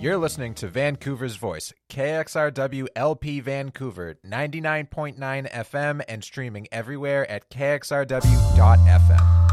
You're listening to Vancouver's Voice, KXRW LP Vancouver, 99.9 FM and streaming everywhere at kxrw.fm.